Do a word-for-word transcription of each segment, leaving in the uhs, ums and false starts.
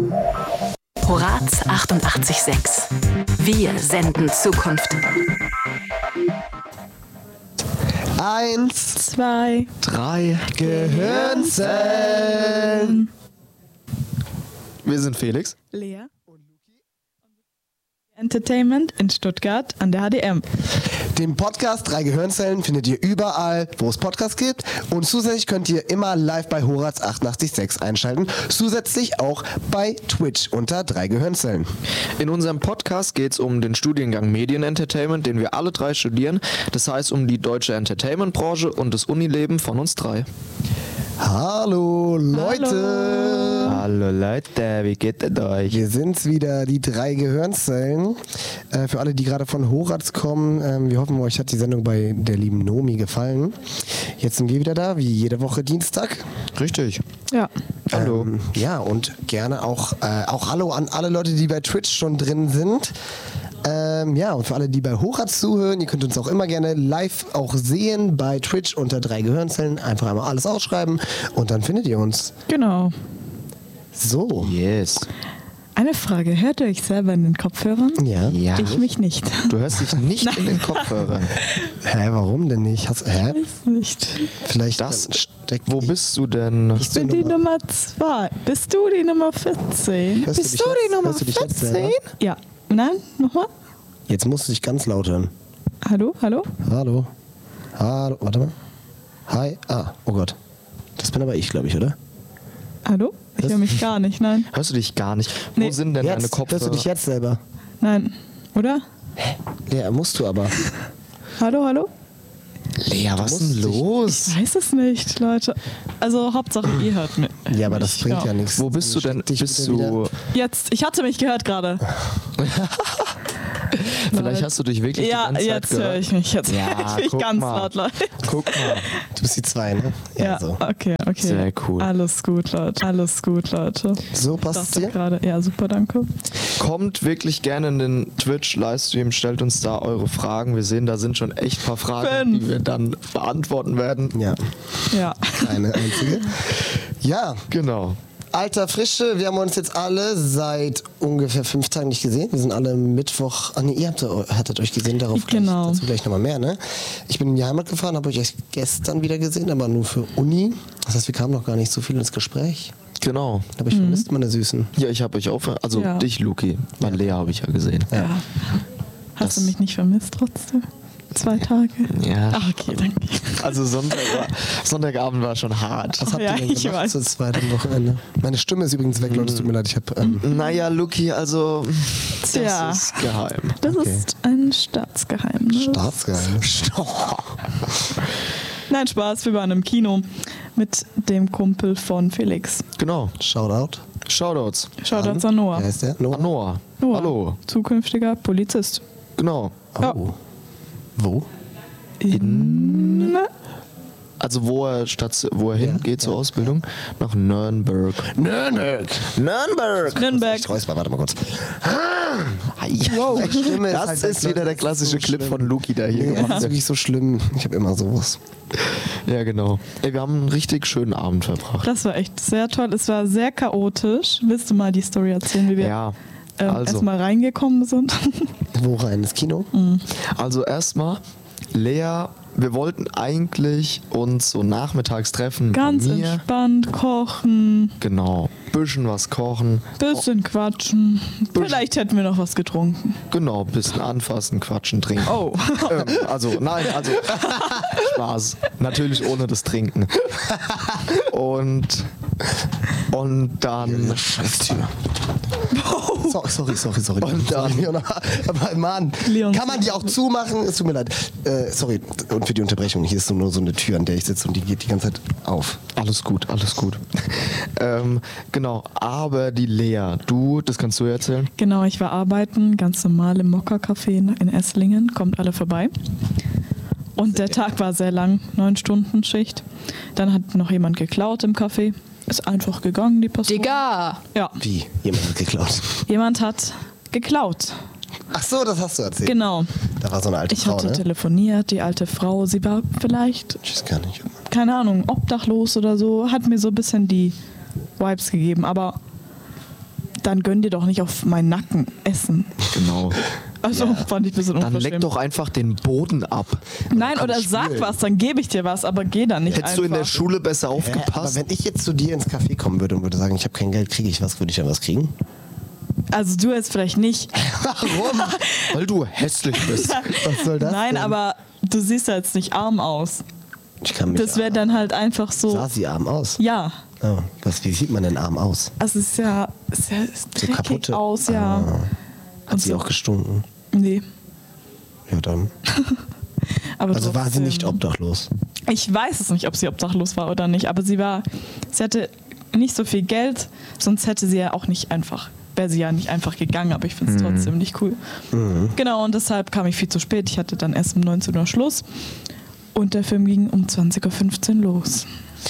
Horaz achtundachtzig Komma sechs. Wir senden Zukunft. Eins, zwei, drei, Gehirnzellen. Wir sind Felix, Lea und Luki. Entertainment in Stuttgart an der H D M. Den Podcast Drei Gehirnzellen findet ihr überall, wo es Podcasts gibt. Und zusätzlich könnt ihr immer live bei Horaz achtundachtzig Komma sechs einschalten. Zusätzlich auch bei Twitch unter Drei Gehirnzellen. In unserem Podcast geht es um den Studiengang Medienentertainment, den wir alle drei studieren. Das heißt um die deutsche Entertainment-Branche und das Unileben von uns drei. Hallo Leute! Hallo Leute, wie geht es euch? Wir sind's wieder, die Drei Gehirnzellen. Äh, für alle, die gerade von Horaz kommen, ähm, wir hoffen, euch hat die Sendung bei der lieben Nomi gefallen. Jetzt sind wir wieder da, wie jede Woche Dienstag. Richtig. Ja. Hallo. Ähm, ja, und gerne auch, äh, auch Hallo an alle Leute, die bei Twitch schon drin sind. Ähm, ja, und für alle, die bei Horaz zuhören, ihr könnt uns auch immer gerne live auch sehen bei Twitch unter Drei Gehirnzellen. Einfach einmal alles ausschreiben und dann findet ihr uns. Genau. So. Yes. Eine Frage, hört ihr euch selber in den Kopfhörern? Ja. Ja. Ich mich nicht. Du hörst dich nicht in den Kopfhörern. Hä, warum denn nicht? Hast, hä? Weiß nicht. Vielleicht Das steckt. Wo bist du denn? Ich bin die Nummer zwei. Bist du die Nummer vierzehn? Hörst du Bist dich du jetzt- die Nummer hörst du dich jetzt selber? vierzehn? Ja. Nein, nochmal. Jetzt musst du dich ganz laut hören. Hallo, hallo? Hallo. Hallo. Warte mal. Hi. Ah, oh Gott. Das bin aber ich, glaube ich, oder? Hallo? Ich höre mich gar nicht, nein. Hörst du dich gar nicht? Nee. Wo sind denn deine Jetzt. Kopfhörer? Hörst du dich jetzt selber? Nein. Oder? Ja, musst du aber. Hallo, hallo? Lea, was ist denn musst dich- los? Ich weiß es nicht, Leute. Also Hauptsache ihr hört mich. Ja, aber das bringt ja nichts. Wo bist du denn? Dich Bist bitte du? wieder- Jetzt, ich hatte mich gehört gerade. Vielleicht hast du dich wirklich Ja, die ganze Zeit jetzt höre gehört. ich mich. Jetzt Ja, höre ich mich guck ganz mal. laut, Leute. Guck mal. Du bist die zwei, ne? Ja, so. okay, okay. Sehr cool. Alles gut, Leute. Alles gut, Leute. So passt es Das dir? gerade. Ja, super, danke. Kommt wirklich gerne in den Twitch-Livestream, stellt uns da eure Fragen. Wir sehen, da sind schon echt ein paar Fragen, Fünf. die wir dann beantworten werden. Ja, Ja. keine einzige. Ja, Genau. alter Frische, wir haben uns jetzt alle seit ungefähr fünf Tagen nicht gesehen. Wir sind alle Mittwoch, ach nee, ihr habt, hattet euch gesehen, darauf gleich, Genau. dazu gleich nochmal mehr, ne? Ich bin in die Heimat gefahren, habe euch erst gestern wieder gesehen, aber nur für Uni. Das heißt, wir kamen noch gar nicht so viel ins Gespräch. Genau. Aber ich vermisst meine Süßen. Ja, ich habe euch auch, ver- also Ja. dich, Luki. Mein Lea habe ich ja gesehen. Ja. Hast Das- du mich nicht vermisst trotzdem? Zwei Tage? Ja. Ach, okay, danke. Also Sonntag war, Sonntagabend war schon hart. Was habt Ja, ihr denn ich gemacht weiß. zu zweiten Wochenende? Meine Stimme ist übrigens weg, Leute, es tut mir leid, ich habe... Ähm, Naja, Luki, also das Tja. ist geheim. Das Okay. ist ein Staatsgeheimnis. Staatsgeheimnis. Nein, Spaß. Wir waren im Kino mit dem Kumpel von Felix. Genau. Shoutout. Shoutouts. Shoutouts an Noah. Wer ist der? Noah? Noah. Noah. Hallo. Zukünftiger Polizist. Genau. Ja. Oh. Wo? In... Also wo er, statt, wo er Ja, hingeht zur ja, Ausbildung? Nach Nürnberg. Nürnberg. Nürnberg! Nürnberg. Ich räusper, warte mal kurz. Wow. Meine Stimme ist Das halt ist weg, wieder der das ist klassische so Clip schlimm. von Luki, der hier Nee, das gemacht ist hat. wirklich so schlimm. Ich habe immer sowas. Ja, genau. Ey, wir haben einen richtig schönen Abend verbracht. Das war echt sehr toll. Es war sehr chaotisch. Willst du mal die Story erzählen, wie wir Ja, ähm, also. erstmal reingekommen sind? Wo rein? Ins Kino? Also erstmal, Lea, wir wollten eigentlich uns so nachmittags treffen. Ganz bei mir. entspannt kochen, Genau. Bisschen was kochen. bisschen quatschen. Vielleicht hätten wir noch was getrunken. Genau, bisschen anfassen, quatschen, trinken. Oh. Ähm, also, nein, also Spaß. Natürlich ohne das Trinken. Und, und dann. Scheißtür. So, sorry, sorry, sorry. Und dann- Sorry, Leona. Aber Mann, Leon. kann man die auch zumachen? Es tut mir leid. Äh, sorry, und für die Unterbrechung. Hier ist nur so eine Tür, an der ich sitze und die geht die ganze Zeit auf. Alles gut, alles gut. ähm, genau, aber die Lea, du, das kannst du erzählen. Genau, ich war arbeiten, ganz normal im Mokka-Café in Esslingen. Kommt alle vorbei. Und der Tag war sehr lang, neun Stunden Schicht. Dann hat noch jemand geklaut im Café. Ist einfach gegangen, die Person. Digga! Ja, Wie? Jemand hat geklaut. jemand hat geklaut. Ach so, das hast du erzählt. Genau. Da war so eine alte Ich Frau, hatte ne? telefoniert, die alte Frau, sie war vielleicht, Ich weiß gar nicht. keine Ahnung, obdachlos oder so, hat mir so ein bisschen die Vibes gegeben, aber dann gönn dir doch nicht auf meinen Nacken essen. Genau. Also fand ich ein bisschen Dann unverschämt. leck doch einfach den Boden ab. Nein, oder sag spielen. was, dann gebe ich dir was, aber geh dann nicht Hättest einfach. du in der Schule besser Hä, aber aufgepasst? wenn ich jetzt zu dir ins Café kommen würde und würde sagen, ich habe kein Geld, kriege ich was, würde ich dann was kriegen? Also du jetzt vielleicht nicht. Warum? Weil du hässlich bist. Was soll das Nein, denn? aber du siehst ja jetzt nicht arm aus. Ich kann mich Das wäre dann halt einfach so. Sah sie arm aus? Ja. Oh, was, wie sieht man denn arm aus? Also es ist ja, es ist ja es So dreckig kaputte? aus, ja. Ah. Hat Und sie so. auch gestunken? Nee. Ja, dann. Aber Also war sie trotzdem. nicht obdachlos? Ich weiß es nicht, ob sie obdachlos war oder nicht, aber sie war, sie hatte nicht so viel Geld, sonst hätte sie ja auch nicht einfach, wäre sie ja nicht einfach gegangen, aber ich finde es trotzdem nicht cool. Genau, und deshalb kam ich viel zu spät. Ich hatte dann erst um neunzehn Uhr Schluss und der Film ging um zwanzig Uhr fünfzehn los.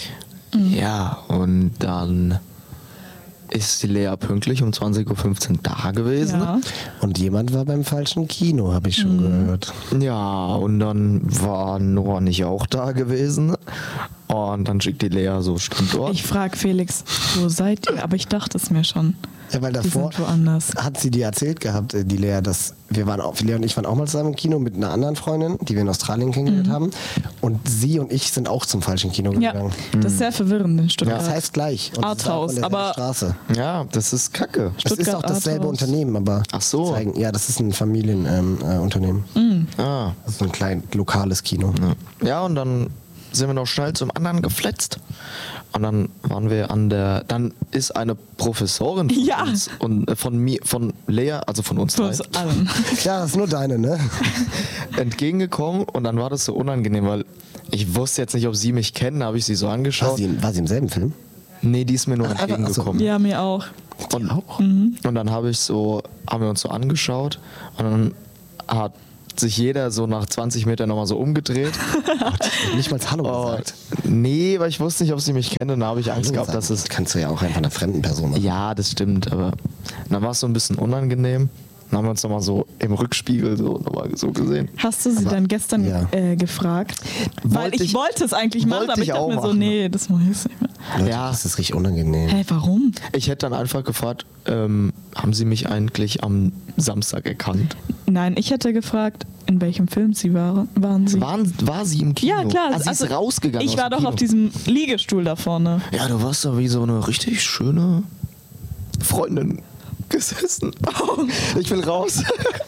Ja, und dann ist die Lea pünktlich um zwanzig Uhr fünfzehn da gewesen. Ja. Und jemand war beim falschen Kino, habe ich schon gehört. Ja, und dann war Noah nicht auch da gewesen. Und dann schickt die Lea so Standort. Ich frage Felix, wo seid ihr? Aber ich dachte es mir schon. Ja, weil Die davor sind woanders. hat sie dir erzählt gehabt, äh, die Lea, dass wir waren auch, Lea und ich waren auch mal zusammen im Kino mit einer anderen Freundin, die wir in Australien kennengelernt haben. Und sie und ich sind auch zum falschen Kino Ja, gegangen. das ist sehr verwirrend in Stuttgart. Das heißt gleich. Und es ist auch Arthouse, an derselben aber- Straße. Ja, das ist kacke. Es ist Stuttgart auch dasselbe Arthouse. Unternehmen, aber Ach so. zeigen, ja, das ist ein Familienunternehmen. Ähm, äh, Unternehmen. Ah. Das ist ein klein lokales Kino. Ja, und dann sind wir noch schnell zum anderen gefletzt. Und dann waren wir an der, dann ist eine Professorin von Ja. uns und äh, von mir, von Lea, also von uns Von drei, uns allen. Ja, das ist nur deine, ne? entgegengekommen und dann war das so unangenehm, weil ich wusste jetzt nicht, ob sie mich kennen, habe ich sie so War angeschaut. sie, war sie im selben Film? Nee, die ist mir nur Ach, einfach- entgegengekommen. Ja, mir auch. Und, auch? Mhm. und dann habe ich so, haben wir uns so angeschaut und dann hat sich jeder so nach zwanzig Metern nochmal so umgedreht. Nicht mal Hallo Oh, gesagt. nee, weil ich wusste nicht, ob sie mich kennen. Da habe ich Angst Hallo gehabt, gesagt. dass es. Das kannst du ja auch einfach einer fremden Person machen. Ja, das stimmt, aber dann war es so ein bisschen unangenehm. Dann haben wir uns nochmal so im Rückspiegel so nochmal so gesehen. Hast du sie dann gestern ja. äh, gefragt? Weil Wollte ich, ich- wollte es eigentlich machen, wollte aber ich ich dachte auch mir so, machen. nee, das mache ich jetzt nicht mehr. Leute, Ja. das ist richtig unangenehm. Hey, warum? Ich hätte dann einfach gefragt, ähm, haben Sie mich eigentlich am Samstag erkannt? Nein, ich hätte gefragt, in welchem Film sie waren. Waren sie? Waren, war sie im Kino? Ja, klar. Ah, sie ist rausgegangen. Ich aus war dem doch Kino. auf diesem Liegestuhl da vorne. Ja, du warst da wie so eine richtig schöne Freundin gesessen. Ich will raus.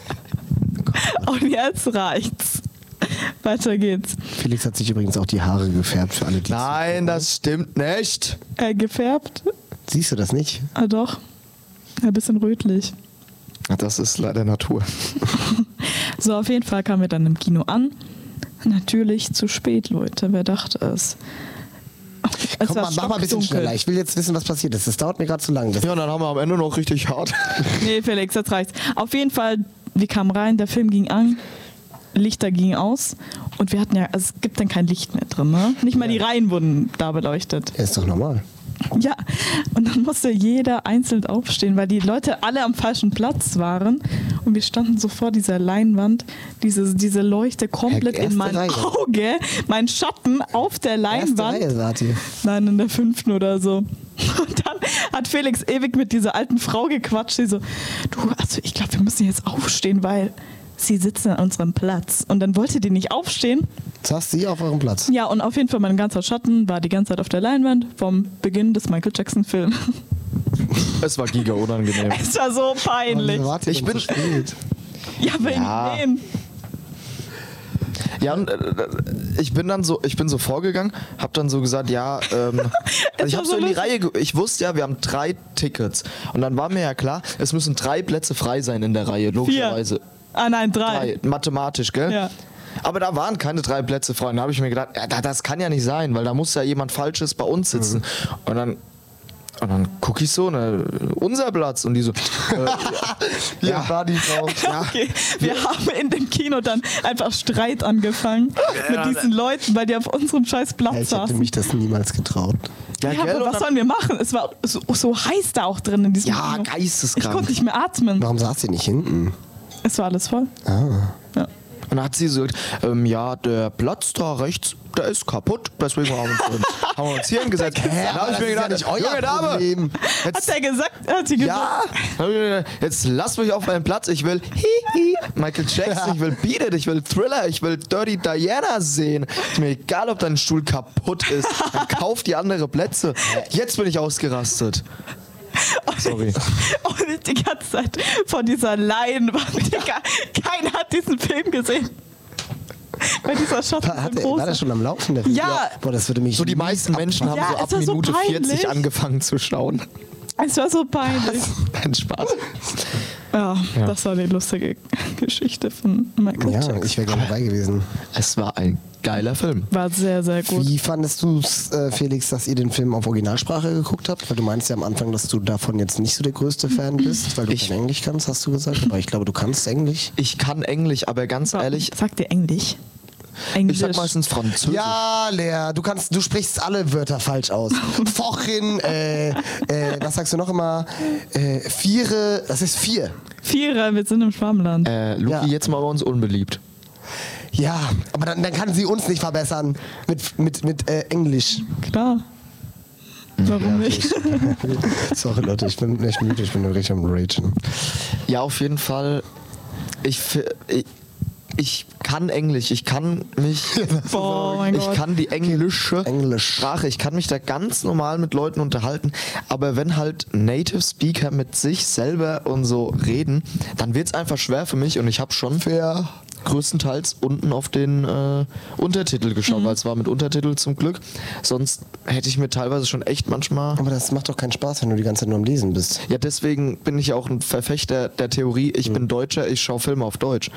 Und jetzt reicht's. Weiter geht's. Felix hat sich übrigens auch die Haare gefärbt für alle, die Nein, das stimmt nicht. Äh, gefärbt? Siehst du das nicht? Ah, doch. Ein bisschen rötlich. Das ist leider Natur. So, auf jeden Fall kamen wir dann im Kino an. Natürlich zu spät, Leute. Wer dachte es? Es Komm war mal, mach mal ein bisschen stockdunkel. schneller. Ich will jetzt wissen, was passiert ist. Das dauert mir gerade zu lang. Das Ja, und dann haben wir am Ende noch richtig hart. Nee, Felix, jetzt reicht's. Auf jeden Fall, wir kamen rein, der Film ging an, Lichter gingen aus und wir hatten ja, also es gibt dann kein Licht mehr drin, ne? Nicht mal die Reihen wurden da beleuchtet. ist doch normal. Ja, und dann musste jeder einzeln aufstehen, weil die Leute alle am falschen Platz waren und wir standen so vor dieser Leinwand, diese, diese Leuchte komplett Erste in mein Reihe. Auge, mein Schatten auf der Erste Leinwand. Reihe wart ihr. Nein, in der fünften oder so. Und dann hat Felix ewig mit dieser alten Frau gequatscht, die so, du, also ich glaube, wir müssen jetzt aufstehen, weil sie sitzen an unserem Platz. Und dann wollte die nicht aufstehen. Saß sie auf eurem Platz? Ja, und auf jeden Fall mein ganzer Schatten war die ganze Zeit auf der Leinwand vom Beginn des Michael Jackson-Films. Es war giga unangenehm. Es war so peinlich. Wieso wart ihr Ich denn bin- so spät? Ja, wen? Ja. wen? Ja, und, äh, ich bin dann so, ich bin so vorgegangen, hab dann so gesagt, ja, ähm, also ich war hab so so in die lustig. Reihe, ge- ich wusste ja, wir haben drei Tickets und dann war mir ja klar, es müssen drei Plätze frei sein in der Reihe, logischerweise. Ah nein, drei. Drei, mathematisch, gell? Ja. Aber da waren keine drei Plätze frei. Und da habe ich mir gedacht, ja, da- das kann ja nicht sein, weil da muss ja jemand Falsches bei uns sitzen. Und dann, und dann gucke ich so, ne, unser Platz. Und die so, äh, ja, ja, war die Frau. Ja. Okay, wir haben in dem Kino dann einfach Streit angefangen mit diesen Leuten, weil die auf unserem scheiß Ja, Platz ich hätte saßen. mich das niemals getraut. Ja, Ja, gell? aber Und was dann- sollen wir machen? Es war so, so heiß da auch drin in diesem ja, Kino. Ich geisteskrank. konnte nicht mehr atmen. Warum saß ihr nicht hinten? Es war alles voll. Ah. Ja. Und dann hat sie so gesagt, ähm, ja, der Platz da rechts, der ist kaputt, deswegen haben wir uns, haben wir uns hier hingesetzt. Hä, Da habe ich aber mir gedacht, das ist ja nicht euer junge Dame, Problem. jetzt, Hat er gesagt? Hat sie gesagt? ja, hab ich mir gedacht, jetzt lass mich auf meinen Platz, ich will Hihi, Michael Jackson, ich will Beat It, ich will Thriller, ich will Dirty Diana sehen. Ist mir egal, ob dein Stuhl kaputt ist, dann kauf die andere Plätze. Jetzt bin ich ausgerastet. Sorry. Und ich die ganze Zeit von dieser Leinwand. Digga, keiner hat diesen Film gesehen. Bei dieser Schatten Hat, so er- groß. war das schon am Laufen? Der Film? Ja. Boah, das würde mich So die meisten Menschen haben Ja, so ab es war so Minute peinlich. vierzig angefangen zu schauen. Es war so peinlich. Kein Spaß. Ja, das war die lustige Geschichte von Michael Ja, Jackson. ich wäre gerne dabei gewesen. Es war ein geiler Film. War sehr, sehr gut. Wie fandest du es, äh, Felix, dass ihr den Film auf Originalsprache geguckt habt? Weil du meinst ja am Anfang, dass du davon jetzt nicht so der größte Fan bist, weil du Ich- kein Englisch kannst, hast du gesagt. Aber ich glaube, du kannst Englisch. Ich kann Englisch, aber ganz ehrlich, Sagt ihr Englisch? ich Englisch. sag meistens Französisch. Ja, Lea, du kannst, du sprichst alle Wörter falsch aus. Fochin, äh, äh, was sagst du noch immer? Äh, Viere, das ist vier. Vierer, wir sind im Schwammland. Äh, Luki, Ja. jetzt mal bei uns unbeliebt. Ja, aber dann, dann kann sie uns nicht verbessern mit, mit, mit äh, Englisch. Klar. Warum nicht? Sorry, Leute, ich bin echt müde, ich bin richtig am Ragen. Ja, auf jeden Fall. Ich, fi- ich, ich kann Englisch. Ich kann mich. Boah, mein Ich Gott. kann die englische Englisch. Sprache. Ich kann mich da ganz normal mit Leuten unterhalten. Aber wenn halt Native Speaker mit sich selber und so reden, dann wird es einfach schwer für mich. Und ich habe schon für größtenteils unten auf den äh, Untertitel geschaut, weil es war mit Untertitel zum Glück. Sonst hätte ich mir teilweise schon echt manchmal. Aber das macht doch keinen Spaß, wenn du die ganze Zeit nur am Lesen bist. Ja, deswegen bin ich ja auch ein Verfechter der Theorie, ich bin Deutscher, ich schaue Filme auf Deutsch.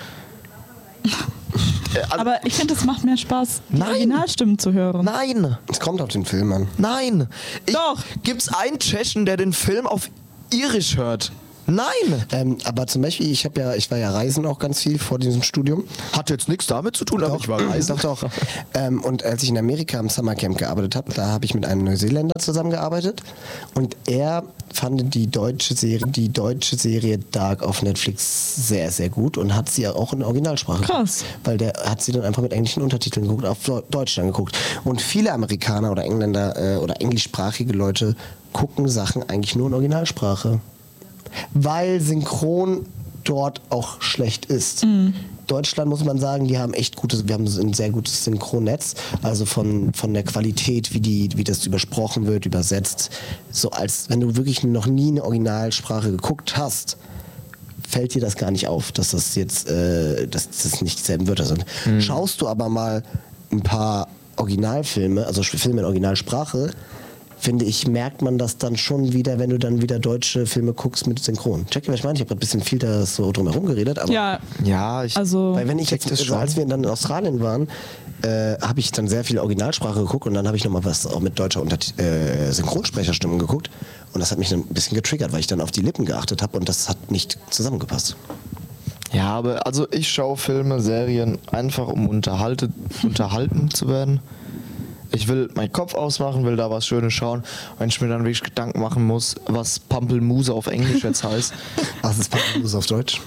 Äh, also, Aber ich finde, es macht mehr Spaß, die Nein. Originalstimmen zu hören. nein, Es kommt auf den Film an. nein. Ich, Doch. Gibt's einen Tschechen, der den Film auf Irisch hört? Nein. Ähm, aber zum Beispiel, ich habe ja, ich war ja reisen auch ganz viel vor diesem Studium. Hat jetzt nichts damit zu tun, aber ich war reisen. Doch, doch. ähm, und als ich in Amerika am Summercamp gearbeitet habe, da habe ich mit einem Neuseeländer zusammengearbeitet und er fand die deutsche Serie, die deutsche Serie Dark auf Netflix sehr, sehr gut und hat sie auch in Originalsprache Krass. geguckt. Weil der hat sie dann einfach mit englischen Untertiteln geguckt, auf Deutsch dann geguckt. Und viele Amerikaner oder Engländer äh, oder englischsprachige Leute gucken Sachen eigentlich nur in Originalsprache. Weil Synchron dort auch schlecht ist. Deutschland muss man sagen, die haben echt gutes, wir haben ein sehr gutes Synchronnetz, also von, von der Qualität, wie, die, wie das übersprochen wird, übersetzt. So als wenn du wirklich noch nie eine Originalsprache geguckt hast, fällt dir das gar nicht auf, dass das jetzt, äh, dass das nicht dieselben Wörter sind. Schaust du aber mal ein paar Originalfilme, also Filme in Originalsprache, finde ich, merkt man das dann schon wieder, wenn du dann wieder deutsche Filme guckst mit Synchron. Check ihr, was ich meine? Ich habe gerade ein bisschen viel da so drumherum geredet, aber Ja, Ja, ich. also weil wenn ich check jetzt, das also schon. als wir dann in Australien waren, äh, habe ich dann sehr viel Originalsprache geguckt und dann habe ich nochmal was auch mit deutscher Untert äh, Synchronsprecherstimmen geguckt und das hat mich dann ein bisschen getriggert, weil ich dann auf die Lippen geachtet habe und das hat nicht zusammengepasst. Ja, aber also ich schaue Filme, Serien einfach, um unterhalte, unterhalten zu werden. Ich will meinen Kopf ausmachen, will da was Schönes schauen. Wenn ich mir dann wirklich Gedanken machen muss, was Pampelmuse auf Englisch jetzt heißt. Was ist Pampelmuse auf Deutsch?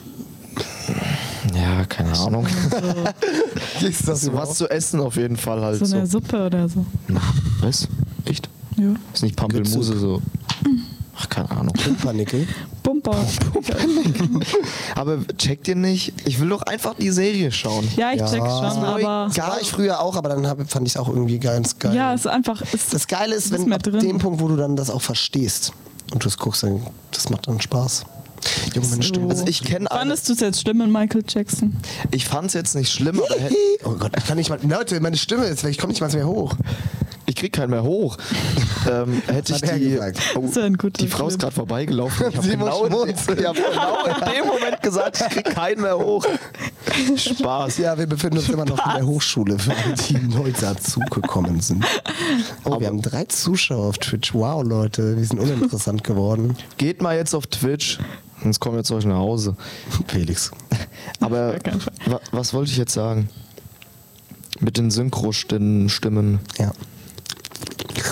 Ja, keine Ahnung. Ist das So was zu essen auf jeden Fall halt so so. eine Suppe oder so. Na, was? Echt? Ja. Ist nicht Pampelmuse so. Ach, keine Ahnung. Pumpernickel? Bumper. Aber checkt ihr nicht? Ich will doch einfach die Serie schauen. Ja, ich Ja. check's schon, aber. Das war ich früher auch, aber dann hab, fand ich es auch irgendwie ganz geil. Ja, es ist einfach. Es Das Geile ist, ist wenn mehr ab drin. dem Punkt, wo du dann das auch verstehst und du es guckst, dann, das macht dann Spaß. Junge, meine Stimme. Also ich kenne alle. Fandest du es jetzt schlimm in Michael Jackson? Ich fand's jetzt nicht schlimm, aber hä- Oh Gott, ich kann nicht mal. Leute, meine Stimme ist weg, ich komme nicht mal mehr hoch. ich krieg keinen mehr hoch. ähm, hätte ich Hat er die. gesagt. Oh, Das ist ja ein guter die Frau ist Clip. gerade vorbeigelaufen. Ich habe Sie muss genau, in dem- schmunzeln. ich hab genau in dem Moment gesagt, ich krieg keinen mehr hoch. Spaß. Ja, wir befinden uns immer noch in der Hochschule, für alle, die neu dazugekommen sind. Oh, wir haben drei Zuschauer auf Twitch. Wow, Leute, wir sind uninteressant geworden. Geht mal jetzt auf Twitch, sonst kommen wir zu euch nach Hause. Felix. Aber Gar keinen Fall. wa was wollte ich jetzt sagen? Mit den Synchro-Stimmen. Stimmen. Ja.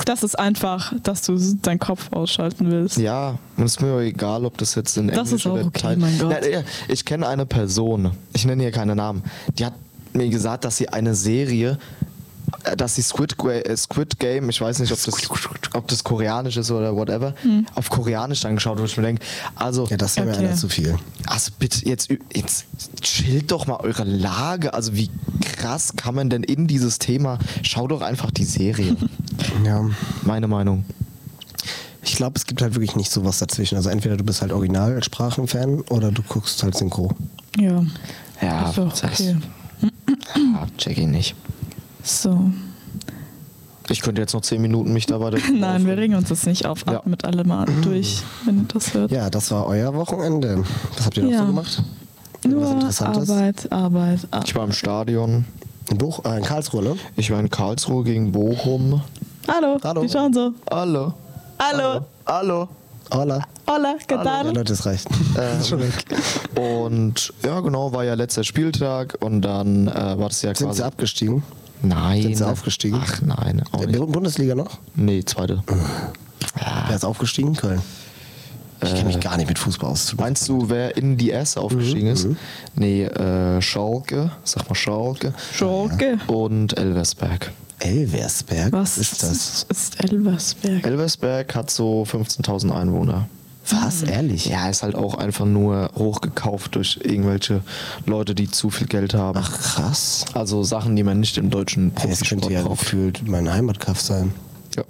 Das ist einfach, dass du deinen Kopf ausschalten willst. Ja, und es ist mir egal, ob das jetzt in Das Englisch ist auch oder okay, Thai- mein Gott. Nein, ich kenne eine Person, ich nenne hier keine Namen, die hat mir gesagt, dass sie eine Serie, äh, dass sie Squid, Ga- äh, Squid Game, ich weiß nicht, ob das, ob das koreanisch ist oder whatever, Hm. auf Koreanisch dann geschaut, wo ich mir denke, also, Ja, das wäre mir Okay. einer zu viel. also bitte, jetzt, ü- jetzt chillt doch mal eure Lage, also wie krass kann man denn in dieses Thema, schau doch einfach die Serie, Ja. meine Meinung. Ich glaube, es gibt halt wirklich nicht sowas dazwischen. Also entweder du bist halt Originalsprachenfan oder du guckst halt Synchro. Ja, Ja, das ist auch okay. ja, check ich nicht. So. Ich könnte jetzt noch zehn Minuten mich da weiter. Nein, wir regen uns das nicht auf. Ja. Atmet alle mal durch, wenn ihr das hört. Ja, das war euer Wochenende. Was habt ihr noch Ja. so gemacht? Was Nur Interessantes? Arbeit, Arbeit, Arbeit. Ich war im Stadion. In, Buch, äh, in Karlsruhe, ne? Ich war in Karlsruhe gegen Bochum. Hallo, Hallo. die schauen so. Hallo. Hallo. Hallo. Hola. Hola, ¿qué Ja, tal? Leute, es reicht. Ähm, Schon weg. Und ja, genau, war ja letzter Spieltag und dann äh, war das ja Sind quasi. sie abgestiegen? Nein. Sind sie aufgestiegen? Ach nein, auch Der nicht. Bundesliga noch? Nee, zweite. Wer ist aufgestiegen? Köln. Ich kenne mich gar nicht mit Fußball aus. Meinst du, wer in die erste aufgestiegen ist? Nee, äh, Schalke, sag mal Schalke. Schalke. Und Elversberg. Elversberg? Was ist das? ist Elversberg? Elversberg hat so fünfzehntausend Einwohner. Was? Ehrlich? Ja, ist halt auch einfach nur hochgekauft durch irgendwelche Leute, die zu viel Geld haben. Ach, krass. Also Sachen, die man nicht im deutschen Hey, das Profisport könnte ja braucht. gefühlt mein Heimatkaff sein. Ja.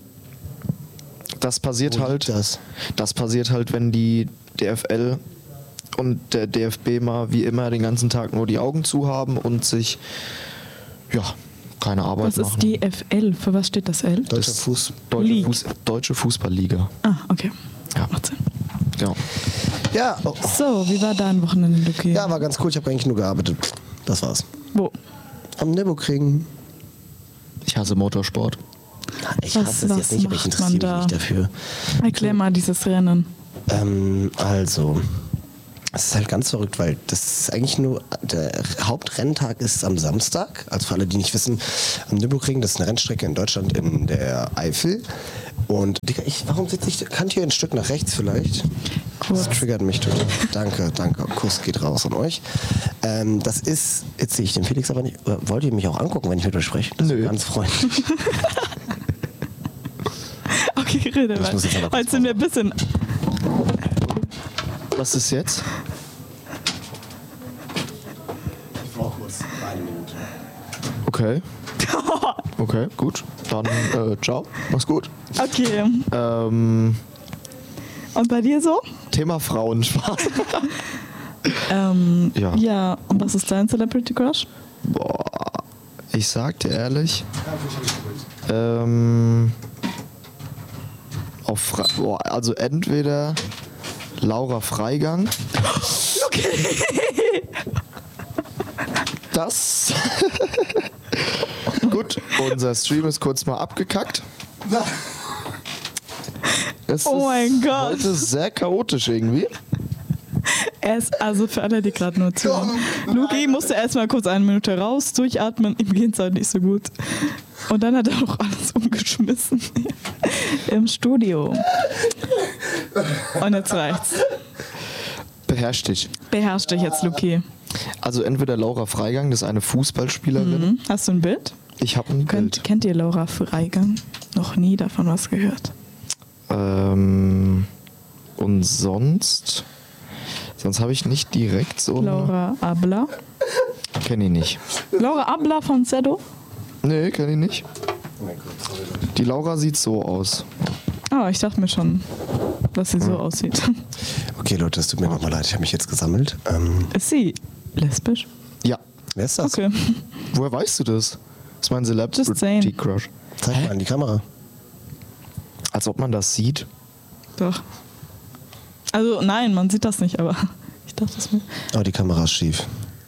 Das passiert Wo halt. liegt das? Das passiert halt, wenn die D F L und der D F B mal wie immer den ganzen Tag nur die Augen zu haben und sich ja keine Arbeit Was machen. ist D F L? Für was steht das L? Deutscher Fuß. Deutsche, League. Fuß, Deutsche Fußballliga. Ah, okay. Ja. Macht Sinn. Ja. Ja, oh. So, wie war dein Wochenende, Luki? Ja, war ganz cool. Ich habe eigentlich nur gearbeitet. Das war's. Wo? Am Nürburgring. Ich hasse Motorsport. Ich Was- hasse es was jetzt nicht, aber ich macht interessiere man mich da? nicht dafür. Erklär mal dieses Rennen. Ähm, also, es ist halt ganz verrückt, weil das ist eigentlich nur, der Hauptrenntag ist am Samstag. Also für alle, die nicht wissen, am Nürburgring, das ist eine Rennstrecke in Deutschland in der Eifel. Und Digga, ich, warum sitze ich, kann ich hier ein Stück nach rechts vielleicht? Das triggert mich total. Danke, danke. Kuss geht raus an euch. Ähm, das ist, jetzt sehe ich den Felix aber nicht. Oder wollt ihr mich auch angucken, wenn ich mit euch spreche? Das Nö. ist ganz freundlich. Okay, rede Das mal. muss ich aber kurz Heute sind wir ein bisschen... Was ist jetzt? Ich brauche kurz eine Minute. Okay. Okay, gut. Dann äh, ciao. Mach's gut. Okay. Ähm, Und bei dir so? Thema Frauen. Spaß. Ähm, Ja. ja. Und was ist dein Celebrity Crush? Boah, ich sag dir ehrlich. Ähm, auf Fra Boah, also entweder Laura Freigang. Okay. Das. Gut, unser Stream ist kurz mal abgekackt. Es Oh mein ist Gott. heute sehr chaotisch irgendwie. Er ist, also für alle, die gerade nur zuhören. Luki musste erstmal kurz eine Minute raus, durchatmen, ihm geht es halt nicht so gut. Und dann hat er auch alles umgeschmissen im Studio. Und jetzt reicht's. Beherrscht dich. Beherrsch dich jetzt, Luki. Also entweder Laura Freigang, das ist eine Fußballspielerin. Mhm. Hast du ein Bild? Ich habe ein Könnt, Bild. kennt ihr Laura Freigang? Noch nie davon was gehört. Ähm, und sonst? Sonst habe ich nicht direkt so. Laura Abler. Kenne ich nicht. Laura Abler von Zedo? Nee, kenne ich nicht. Die Laura sieht so aus. Ah, ich dachte mir schon, dass sie so aussieht. Okay, Leute, es tut mir nochmal leid. Ich habe mich jetzt gesammelt. Ähm, Ist sie lesbisch? Ja. wer ist das? Okay. Woher weißt du das? Das ist mein Just saying. Celebrity Crush. Zeig mal an die Kamera. Als ob man das sieht. Doch. Also nein, man sieht das nicht, aber ich dachte es mir. Oh, die Kamera ist schief.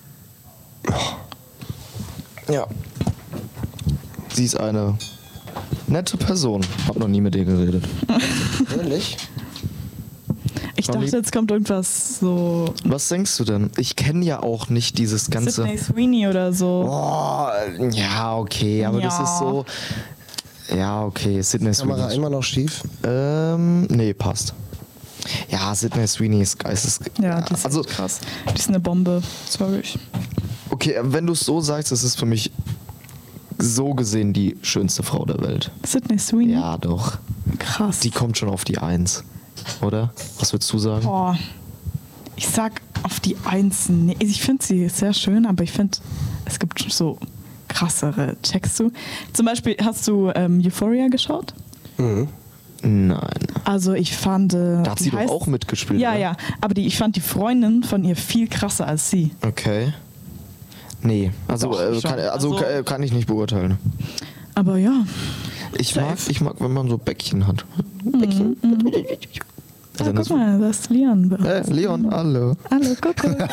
Ja. Sie ist eine nette Person. Hab noch nie mit ihr geredet. Ehrlich? Ich War dachte, lieb. jetzt kommt irgendwas so Was denkst du denn? Ich kenne ja auch nicht dieses ganze. Sydney Sweeney oder so. Boah, ja, okay, aber das Ja. ist so. Ja, okay, Sydney Kamera Sweeney. immer noch schief. Ähm, nee, passt. Ja, Sydney Sweeney ist geistes... Ja, die ist also, echt krass. Die ist eine Bombe, sag ich. okay, wenn du es so sagst, das ist für mich so gesehen die schönste Frau der Welt. Sydney Sweeney? Ja, doch. Krass. Die kommt schon auf die Eins, oder? Was würdest du sagen? Boah. Ich sag auf die Eins. Nee. Ich finde sie sehr schön, aber ich finde, es gibt so krassere. Checkst du? Zum Beispiel, hast du ähm, Euphoria geschaut? Mhm. Nein. Also ich fand... Äh, Da hat die sie doch heißt- auch mitgespielt, Ja, oder? ja. Aber die, ich fand die Freundin von ihr viel krasser als sie. Okay. Nee, also, Doch, äh, schon. kann, also, Also- kann, kann ich nicht beurteilen. Aber ja. Ich Safe. mag, ich mag, wenn man so Bäckchen hat. Mhm. Also Ah, das- guck mal, das ist Leon. Äh, Leon, hallo. Hallo, guck mal.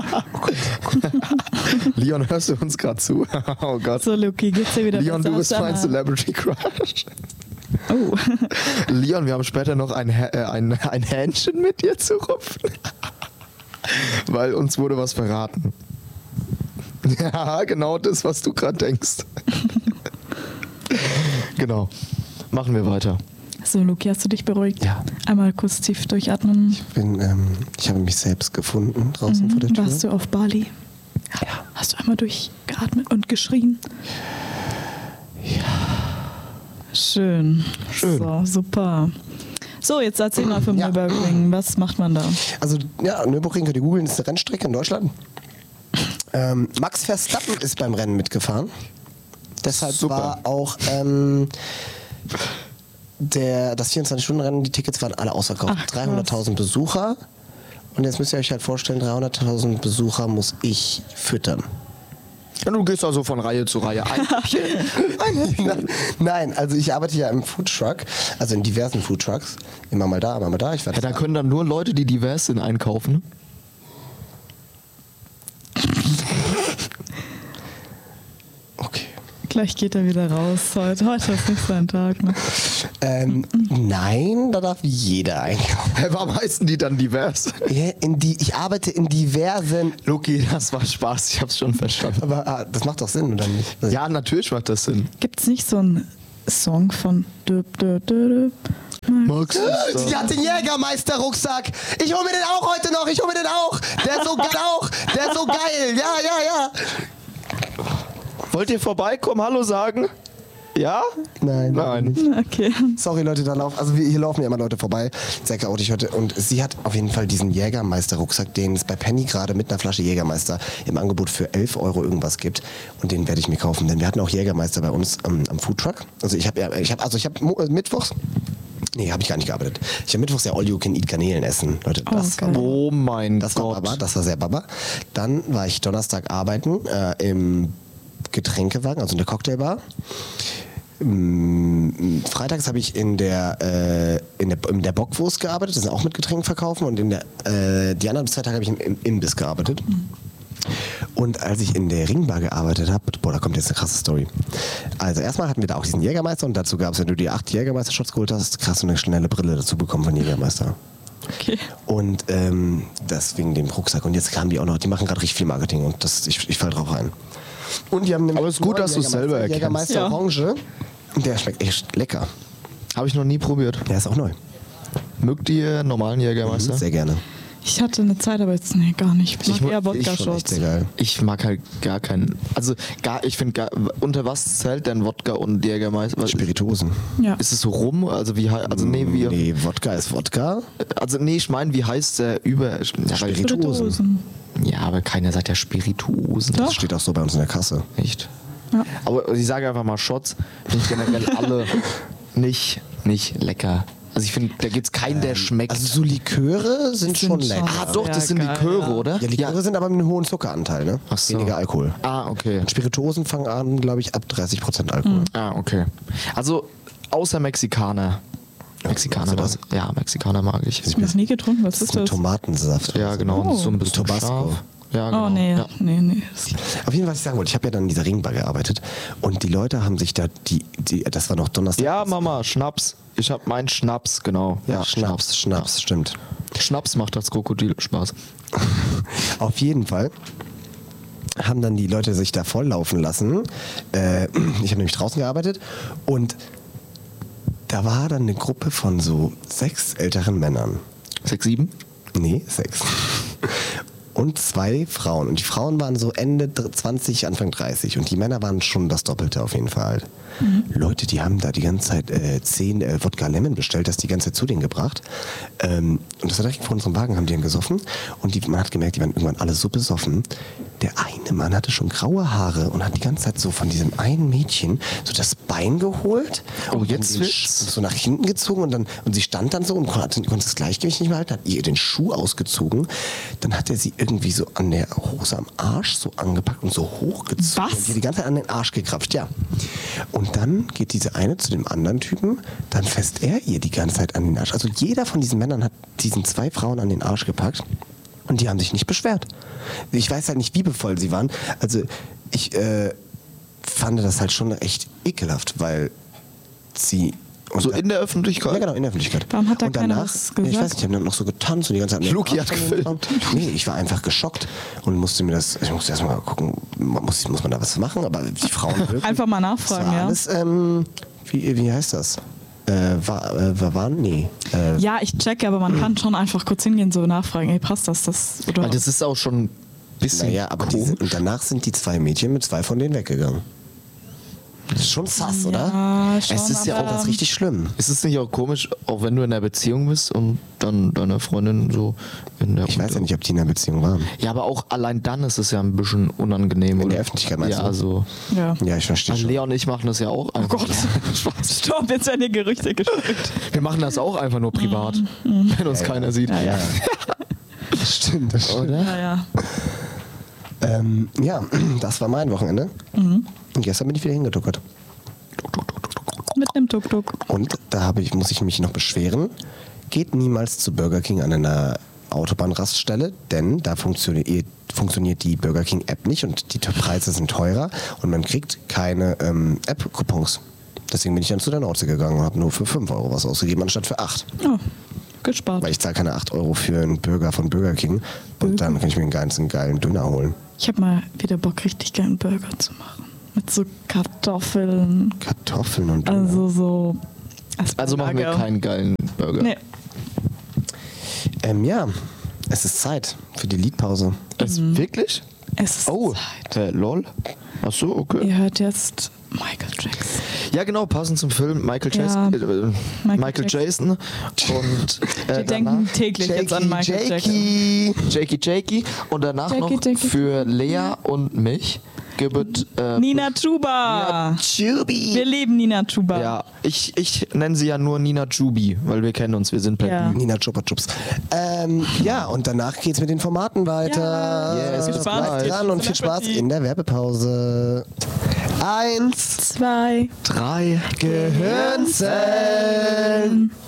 Leon, hörst du uns gerade zu? Oh Gott. So, Luki, geht's dir wieder Leon, besser du bist als mein danach? Celebrity Crush. Oh. Leon, wir haben später noch ein, Hä- äh, ein, ein Hähnchen mit dir zu rupfen. Weil uns wurde was verraten. Ja, genau das, was du gerade denkst. Genau. Machen wir weiter. So, Luki, hast du dich beruhigt? Ja. Einmal kurz tief durchatmen. Ich bin, ähm, ich habe mich selbst gefunden draußen vor der Tür. Warst du auf Bali? Ja. Hast du einmal durchgeatmet und geschrien? Ja. Schön. Schön. So, super. So, jetzt erzähl mal vom Ja. Nürburgring. Was macht man da? Also, ja, Nürburgring könnt ihr googeln, ist eine Rennstrecke in Deutschland. Ähm, Max Verstappen ist beim Rennen mitgefahren. Deshalb Super. war auch ähm, der, das vierundzwanzig-Stunden-Rennen, die Tickets waren alle ausverkauft. Ach, krass. dreihunderttausend Besucher. Und jetzt müsst ihr euch halt vorstellen, dreihunderttausend Besucher muss ich füttern. Ja, du gehst also von Reihe zu Reihe ein. Nein, also ich arbeite ja im Foodtruck, also in diversen Foodtrucks. Immer mal da, immer mal da. Ich Ja, werde da können dann nur Leute, die divers sind, einkaufen. okay. Gleich geht er wieder raus. Heute, heute ist nicht sein Tag. Ne? Ähm, nein, da darf jeder einkaufen. Hä, warum heißen die dann divers? Ja, in die, ich arbeite in diversen. Luki, das war Spaß, ich hab's schon verstanden. Aber ah, das macht doch Sinn, oder nicht? Ja, natürlich macht das Sinn. Gibt's nicht so einen Song von Dö, Dö, Dö, Dö? Max Sie hat den Jägermeister-Rucksack. Ich hol mir den auch heute noch. Ich hol mir den auch. Der ist so geil auch. Der ist so geil. Ja, ja, ja. Wollt ihr vorbeikommen, Hallo sagen? Ja? Nein. Nein. Okay. Sorry, Leute, da laufen, also wir, hier laufen ja immer Leute vorbei. Sehr chaotisch heute. Und sie hat auf jeden Fall diesen Jägermeister-Rucksack, den es bei Penny gerade mit einer Flasche Jägermeister im Angebot für elf Euro irgendwas gibt. Und den werde ich mir kaufen, denn wir hatten auch Jägermeister bei uns ähm, am Foodtruck. Also ich habe, ich habe, also ich habe äh, mittwochs. Nee, habe ich gar nicht gearbeitet. Ich habe mittwochs ja All You Can Eat Garnelen essen. Leute, Oh, das geil. war Oh mein Das war Gott. Baba, das war sehr Baba. Dann war ich Donnerstag arbeiten äh, im Getränkewagen, also in der Cocktailbar. Mm, Freitags habe ich in der, äh, in der in der Bockwurst gearbeitet, das ist auch mit Getränken verkaufen. Und in der, äh, die anderen zwei Tage habe ich im, im Imbiss gearbeitet. Und als ich in der Ringbar gearbeitet habe, boah, da kommt jetzt eine krasse Story. Also erstmal hatten wir da auch diesen Jägermeister und dazu gab es, wenn du die acht Jägermeister-Shots geholt hast, krass so eine schnelle Brille dazu bekommen von Jägermeister. Okay. Und ähm, das wegen dem Rucksack. Und jetzt kamen die auch noch, die machen gerade richtig viel Marketing und das, ich, ich fall drauf rein. Und die haben nämlich Aber es ist gut, neuen dass du es selber erkennst. Jägermeister Ja. Orange. Und der schmeckt echt lecker. Habe ich noch nie probiert. Der ist auch neu. Mögt ihr normalen Jägermeister? Sehr gerne. Ich hatte eine Zeit, aber jetzt nee, gar nicht. Ich mag Ich mo- eher Ich schon echt Wodka-Shots. sehr geil. Ich mag halt gar keinen. Also gar, ich finde gar. Unter was zählt denn Wodka und Jägermeister? Spirituosen. Ja. Ist es so rum? Also wie hei- also nee, wie Nee, Wodka ist Wodka. also nee, ich meine, wie heißt der über ja, weil, Spirituosen. ja, aber keiner sagt ja Spirituosen. Doch. Das steht auch so bei uns in der Kasse. Echt. Ja. Aber ich sage einfach mal Shots, finde ich generell alle nicht nicht lecker. Also ich finde, da gibt's keinen, der schmeckt. Also so Liköre sind, Sind schon schon- lecker. ah, doch, das Ja, sind geil, Liköre, ja. oder? Ja, Liköre sind aber mit einem hohen Zuckeranteil, ne? Ach so. Weniger Alkohol. Ah, okay. Und Spirituosen fangen an, glaube ich, ab dreißig Prozent Alkohol. Ah, okay. Also außer Mexikaner. Mexikaner, magst du was? Ja, Mexikaner mag ich. Ich habe noch nie getrunken. Was Das ist ist mit das? Tomatensaft. Ja, genau. Oh. So ein bisschen Tabasco. scharf. Ja, genau. Oh, nee, Ja. nee, nee. Auf jeden Fall, was ich sagen wollte, ich habe ja dann in dieser Ringbar gearbeitet und die Leute haben sich da, die, die das war noch Donnerstag. Ja, Mama, Schnaps. Ich hab meinen Schnaps, genau. Ja, Schnaps, Schnaps, stimmt. Schnaps macht das Krokodil Spaß. Auf jeden Fall haben dann die Leute sich da volllaufen lassen. Äh, ich habe nämlich draußen gearbeitet und da war dann eine Gruppe von so sechs älteren Männern. Sechs, sieben? Nee, sechs. Und zwei Frauen. Und die Frauen waren so Ende zwanzig, Anfang dreißig. Und die Männer waren schon das Doppelte auf jeden Fall. Mhm. Leute, die haben da die ganze Zeit äh, zehn äh, Wodka Lemon bestellt, das die ganze Zeit zu denen gebracht. Ähm, und das war direkt vor unserem Wagen, haben die dann gesoffen. Und die, man hat gemerkt, die waren irgendwann alle so besoffen. Der eine Mann hatte schon graue Haare und hat die ganze Zeit so von diesem einen Mädchen so das Bein geholt. Oh, und jetzt den wird's. Sch- so nach hinten gezogen. Und, dann, und sie stand dann so und konnte, konnte das Gleichgewicht nicht mehr halten. Hat ihr den Schuh ausgezogen. Dann hat er sie irgendwie so an der Hose am Arsch so angepackt und so hochgezogen. Was? Und ihr die ganze Zeit an den Arsch gekrapscht, ja. Und dann geht diese eine zu dem anderen Typen, dann fässt er ihr die ganze Zeit an den Arsch. Also jeder von diesen Männern hat diesen zwei Frauen an den Arsch gepackt und die haben sich nicht beschwert. Ich weiß halt nicht, wie bevoll sie waren. Also ich äh, fand das halt schon echt ekelhaft, weil sie... Und So da- in der Öffentlichkeit? Ja, genau, in der Öffentlichkeit. Warum hat da und keiner danach, was ja, ich gesagt? weiß nicht, die haben dann noch so getanzt und die ganze Zeit... an den Luki Arsch hat von den gefilmt. Frauen. Nee, ich war einfach geschockt und musste mir das... Ich musste erstmal gucken, muss, muss man da was machen? Aber die Frauen... wirklich- Einfach mal das nachfragen, war ja. alles, ähm, wie, wie heißt das? Äh, war, äh, war, waren? Nee. Äh, Ja, ich checke, aber man kann schon einfach kurz hingehen, so nachfragen, ey, passt das? das oder? Weil das ist auch schon ein bisschen naja, aber die komisch. sind, und danach sind die zwei Mädchen mit zwei von denen weggegangen. Das ist schon sass, oder? Ja, schon, Es ist ja auch aber- das richtig schlimm. Ist es nicht auch komisch, auch wenn du in einer Beziehung bist und dann deine Freundin so in der... Ich weiß ja nicht, ob die in einer Beziehung waren. Ja, aber auch allein dann ist es ja ein bisschen unangenehm. In oder? der Öffentlichkeit meinst ja, du? Also, Ja. Ja, ich verstehe also schon. Lea und ich machen das ja auch einfach. Oh Gott. Stopp, jetzt werden die Gerüchte gestreckt. Wir machen das auch einfach nur privat, wenn uns keiner sieht. Ja, ja. Das stimmt, das stimmt. Oder? Ja, ja. Ähm, ja, das war mein Wochenende. Mhm. Und gestern bin ich wieder hingetuckert. Mit einem Tuk-Tuk. Und da habe ich, muss ich mich noch beschweren. Geht niemals zu Burger King an einer Autobahnraststelle, denn da funktioniert, funktioniert die Burger King App nicht und die Preise sind teurer und man kriegt keine ähm, App-Coupons. Deswegen bin ich dann zu der Nordsee gegangen und habe nur für fünf Euro was ausgegeben, anstatt für acht. Oh, gespart. Weil ich zahle keine acht Euro für einen Burger von Burger King und dann kann ich mir einen ganzen geilen Döner holen. Ich habe mal wieder Bock, richtig geilen Burger zu machen. Mit so Kartoffeln. Kartoffeln und Döner. Also so. Also machen wir Asperger. keinen geilen Burger. Nee. Ähm, ja, es ist Zeit für die Liedpause. Es, Wirklich? Es ist Oh, Zeit. äh, lol. Ach so, okay. Ihr hört jetzt Michael Jackson. Ja, genau, passend zum Film Michael Ja. Jackson. Äh, Michael Michael Jason. Und äh, Wir denken täglich jetzt an Michael Jackson. Jakey. Jakey Jakey. Und danach Jakey, noch Jakey. für Lea und mich gibt äh, Nina Chuba. Chubi. Wir lieben Nina Chuba. Ja, ich, ich nenne sie ja nur Nina Jubi, weil wir kennen uns, wir sind per Ja. Nina Chupa Chups. Ähm, ja, und danach geht's mit den Formaten weiter. Ja. Yes, Viel bis Spaß. gleich. Dran und viel Spaß in der Werbepause. Eins, Zwei. drei. Gehirnzellen.